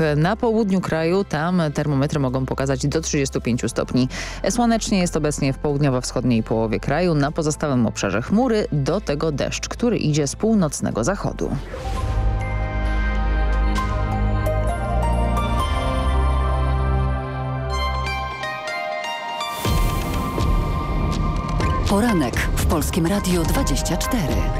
Na południu kraju, tam termometry mogą pokazać do 35 stopni. Słonecznie jest obecnie w południowo-wschodniej połowie kraju, na pozostałym obszarze chmury, do tego deszcz, który idzie z północnego zachodu. Poranek w Polskim Radiu 24.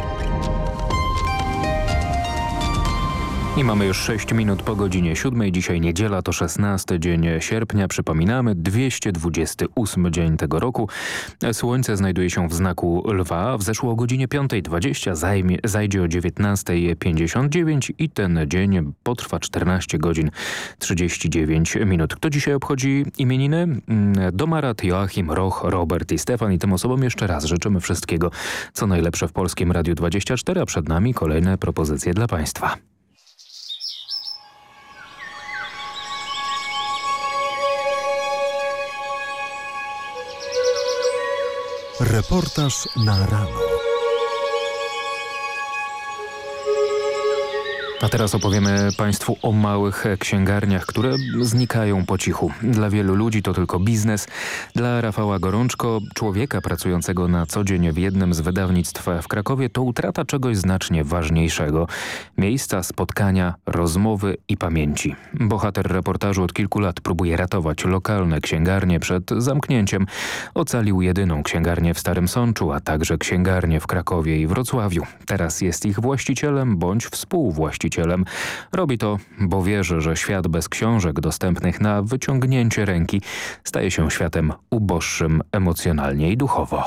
I mamy już 6 minut po godzinie 7. Dzisiaj niedziela, to 16 dzień sierpnia. Przypominamy, 228 dzień tego roku. Słońce znajduje się w znaku Lwa. Wzeszło o godzinie 5:20, zajdzie o 19:59 i ten dzień potrwa 14 godzin 39 minut. Kto dzisiaj obchodzi imieniny? Domarat, Joachim, Roch, Robert i Stefan. I tym osobom jeszcze raz życzymy wszystkiego, co najlepsze w Polskim Radiu 24, a przed nami kolejne propozycje dla Państwa. Reportaż na rano. A teraz opowiemy Państwu o małych księgarniach, które znikają po cichu. Dla wielu ludzi to tylko biznes. Dla Rafała Gorączko, człowieka pracującego na co dzień w jednym z wydawnictw w Krakowie, to utrata czegoś znacznie ważniejszego. Miejsca, spotkania, rozmowy i pamięci. Bohater reportażu od kilku lat próbuje ratować lokalne księgarnie przed zamknięciem. Ocalił jedyną księgarnię w Starym Sączu, a także księgarnię w Krakowie i Wrocławiu. Teraz jest ich właścicielem bądź współwłaścicielem. Robi to, bo wierzy, że świat bez książek dostępnych na wyciągnięcie ręki staje się światem uboższym emocjonalnie i duchowo.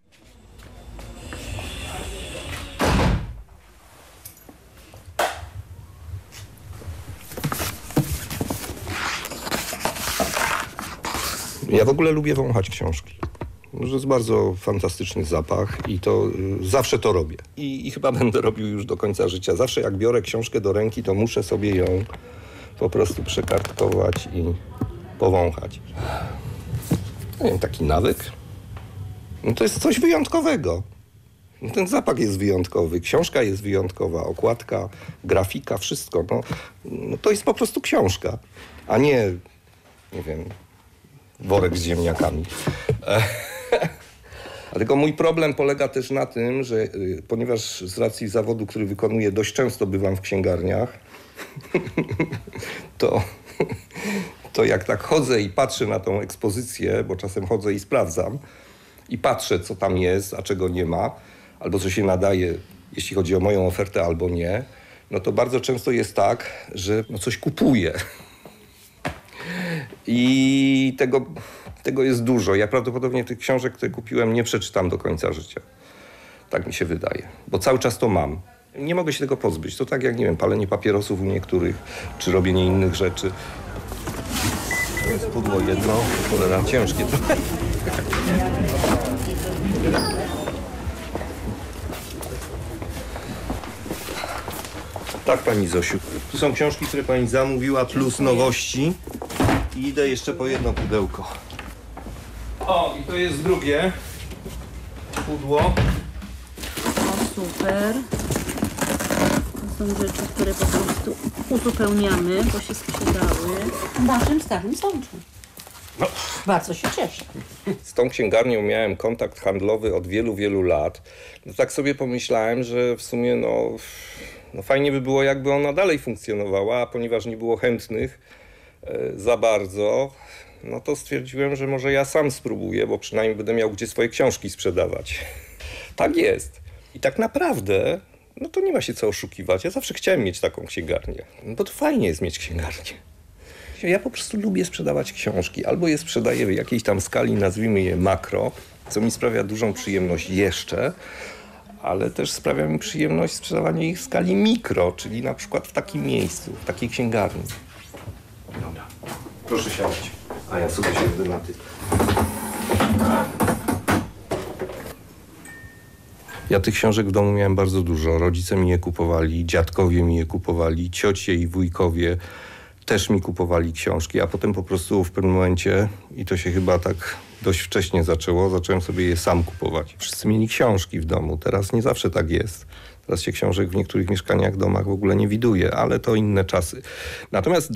Ja w ogóle lubię wąchać książki. To jest bardzo fantastyczny zapach i to zawsze to robię. I chyba będę robił już do końca życia. Zawsze jak biorę książkę do ręki, to muszę sobie ją po prostu przekartkować i powąchać. Nie wiem, taki nawyk. No to jest coś wyjątkowego. No ten zapach jest wyjątkowy, książka jest wyjątkowa, okładka, grafika, wszystko. No to jest po prostu książka, a nie wiem, worek z ziemniakami. Dlatego mój problem polega też na tym, że ponieważ z racji zawodu, który wykonuję, dość często bywam w księgarniach, to jak tak chodzę i patrzę na tą ekspozycję, bo czasem chodzę i sprawdzam i patrzę, co tam jest, a czego nie ma, albo co się nadaje, jeśli chodzi o moją ofertę, albo nie, no to bardzo często jest tak, że coś kupuję. I tego jest dużo. Ja prawdopodobnie tych książek, które kupiłem, nie przeczytam do końca życia. Tak mi się wydaje. Bo cały czas to mam. Nie mogę się tego pozbyć. To tak jak, nie wiem, palenie papierosów u niektórych, czy robienie innych rzeczy. To jest pudło jedno, cholera, ciężkie. Tak, pani Zosiu. Tu są książki, które pani zamówiła, plus nowości. I idę jeszcze po jedno pudełko. O, i to jest drugie pudło. O, super. To są rzeczy, które po prostu uzupełniamy, bo się sprzedały w naszym Starym Sączu. No. Bardzo się cieszę. Z tą księgarnią miałem kontakt handlowy od wielu, wielu lat. No tak sobie pomyślałem, że w sumie no fajnie by było, jakby ona dalej funkcjonowała, a ponieważ nie było chętnych za bardzo, no to stwierdziłem, że może ja sam spróbuję, bo przynajmniej będę miał gdzie swoje książki sprzedawać. Tak jest. I tak naprawdę, no to nie ma się co oszukiwać. Ja zawsze chciałem mieć taką księgarnię, bo to fajnie jest mieć księgarnię. Ja po prostu lubię sprzedawać książki. Albo je sprzedaję w jakiejś tam skali, nazwijmy je makro, co mi sprawia dużą przyjemność jeszcze, ale też sprawia mi przyjemność sprzedawanie ich w skali mikro, czyli na przykład w takim miejscu, w takiej księgarni. Dobra, proszę siąść, a ja sobie siedzę na tym. Ja tych książek w domu miałem bardzo dużo. Rodzice mi je kupowali, dziadkowie mi je kupowali, ciocie i wujkowie też mi kupowali książki, a potem po prostu w pewnym momencie, i to się chyba tak dość wcześnie zaczęło, zacząłem sobie je sam kupować. Wszyscy mieli książki w domu, teraz nie zawsze tak jest. Teraz się książek w niektórych mieszkaniach, domach w ogóle nie widuje, ale to inne czasy. Natomiast